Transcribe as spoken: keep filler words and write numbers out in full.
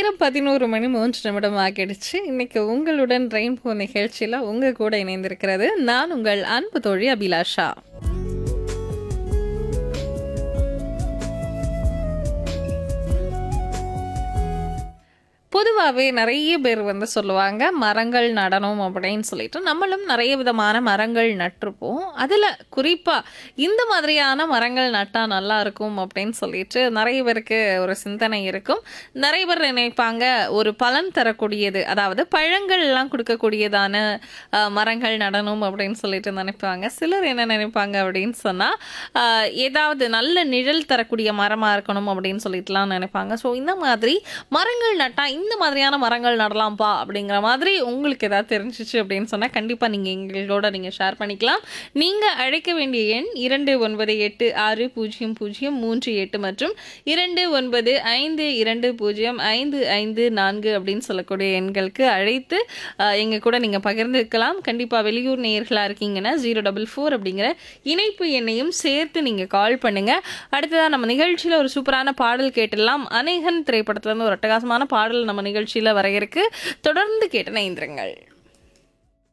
நேரம் பதினொரு மணி மூன்று நிமிடம் ஆகிடுச்சு. இன்னைக்கு உங்களுடன் ரெயின்போ நிகழ்ச்சியில உங்க கூட இணைந்திருக்கிறது நான் உங்கள் அன்பு தோழி அபிலாஷா. பொதுவாகவே நிறைய பேர் வந்து சொல்லுவாங்க மரங்கள் நடணும் அப்படின்னு சொல்லிட்டு. நம்மளும் நிறைய விதமான மரங்கள் நட்டிருப்போம். அதில் குறிப்பாக இந்த மாதிரியான மரங்கள் நட்டால் நல்லா இருக்கும் அப்படின்னு சொல்லிட்டு நிறைய பேருக்கு ஒரு சிந்தனை இருக்கும். நிறைய பேர் நினைப்பாங்க ஒரு பலன் தரக்கூடியது, அதாவது பழங்கள்லாம் கொடுக்கக்கூடியதான அஹ், மரங்கள் நடணும் அப்படின்னு சொல்லிட்டு நினைப்பாங்க. சிலர் என்ன நினைப்பாங்க அப்படின்னு சொன்னால் ஏதாவது நல்ல நிழல் தரக்கூடிய மரமாக இருக்கணும் அப்படின்னு சொல்லிட்டுலாம் நினைப்பாங்க. ஸோ இந்த மாதிரி மரங்கள் நட்டால் இந்த மாதிரியான மரங்கள் நடலாம்ப்பா அப்படிங்கிற மாதிரி உங்களுக்கு ஏதாவது தெரிஞ்சிச்சு அப்படின்னு சொன்னால் கண்டிப்பாக நீங்கள் எங்களோட நீங்கள் ஷேர் பண்ணிக்கலாம். நீங்கள் அழைக்க வேண்டிய எண் இரண்டு ஒன்பது எட்டு ஆறு பூஜ்ஜியம் பூஜ்ஜியம் மூன்று எட்டு மற்றும் இரண்டு ஒன்பது ஐந்து இரண்டு பூஜ்ஜியம் ஐந்து ஐந்து நான்கு அப்படின்னு சொல்லக்கூடிய எண்களுக்கு அழைத்து அஹ், எங்க கூட நீங்கள் பகிர்ந்துக்கலாம். கண்டிப்பாக வெளியூர் நேயர்களாக இருக்கீங்கன்னா ஜீரோ டபுள் ஃபோர் அப்படிங்கிற இணைப்பு எண்ணையும் சேர்த்து நீங்கள் கால் பண்ணுங்கள். அடுத்ததாக நம்ம நிகழ்ச்சியில் ஒரு சூப்பரான பாடல் கேட்டுடலாம். அநேகன் திரைப்படத்துலேருந்து ஒரு அட்டகாசமான பாடல் நம்ம நிகழ்ச்சியில் வர இருக்கு. தொடர்ந்து கேட்டு இணைந்திருங்கள்.